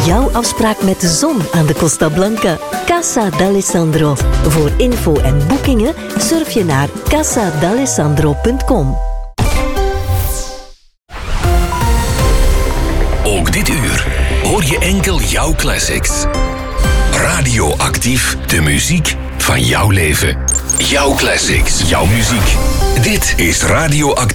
Jouw afspraak met de zon aan de Costa Blanca. Casa d'Alessandro. Voor info en boekingen surf je naar casadalessandro.com. Ook dit uur hoor je enkel jouw classics. Radioactief, de muziek van jouw leven. Jouw classics, jouw muziek. Dit is Radioactief.